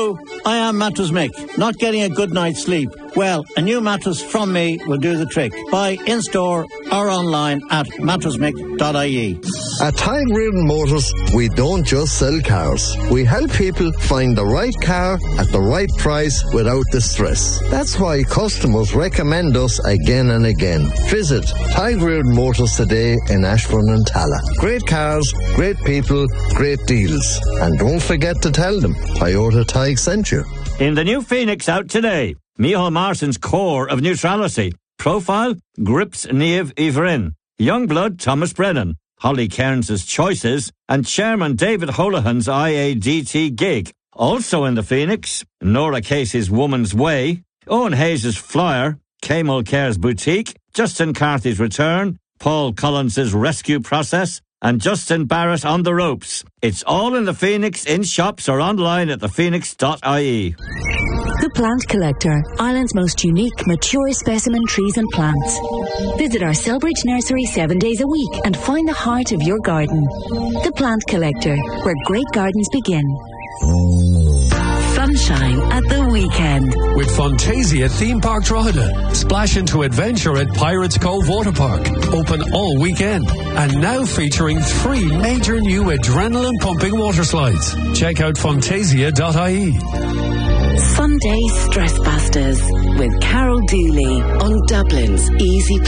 Hello, I am Mattress Mick. Not getting a good night's sleep? Well, a new mattress from me will do the trick. Buy in-store or online at mattressmick.ie. At Tide Reardon Motors, we don't just sell cars. We help people find the right car at the right price without the stress. That's why customers recommend us again and again. Visit Tide Reardon Motors today in Ashbourne and Talla. Great cars, great people, great deals. And don't forget to tell them Toyota Tige sent you. In the new Phoenix out today, Micheál Martin's Core of Neutrality. Profile, Grips Niamh Ivrin. Youngblood, Thomas Brennan. Holly Cairns' Choices. And Chairman David Holohan's IADT Gig. Also in the Phoenix, Nora Casey's Woman's Way. Owen Hayes' Flyer. Kay Mulcair's Boutique. Justin Carthy's Return. Paul Collins' Rescue Process. And Justin Barrett on the Ropes. It's all in the Phoenix, in shops or online at thephoenix.ie. The Plant Collector, Ireland's most unique, mature specimen trees and plants. Visit our Selbridge nursery 7 days a week and find the heart of your garden. The Plant Collector, where great gardens begin. Sunshine at the weekend. With Fantasia Theme Park Drogheda. Splash into adventure at Pirates Cove Water Park. Open all weekend. And now featuring 3 major new adrenaline-pumping water slides. Check out fantasia.ie. Sunday Stress Busters with Carol Dooley on Dublin's Easy